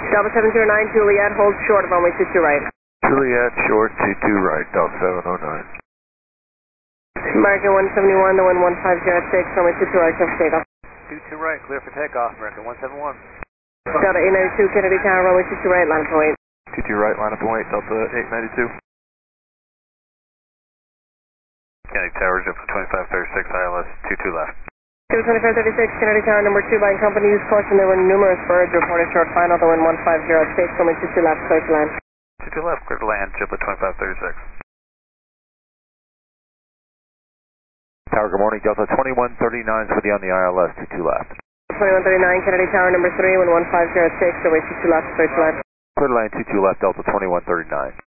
Delta 709, Juliet, hold short of runway 22 right. Juliet, short, 22 right, Delta 709. American 171, the wind 1506, runway 22 right, clear for takeoff. 22 right, clear for takeoff, American 171. Delta 892, Kennedy Tower, runway 22 right, line up point. 22 right, line up point, Delta 892. Kennedy Tower, Delta 2536, ILS 22 left. 2536, Kennedy Tower, number 2 by company, use caution, there were numerous birds reported short final, the wind 1506, runway 22 left, clear to land. 22 left, clear to land, Delta 2536. Tower, good morning, Delta 2139 for the on the ILS, 22 left. 2139, Kennedy Tower, number 3, wind 1506, runway 22 left, clear to land. Clear to land, 22 left, Delta 2139.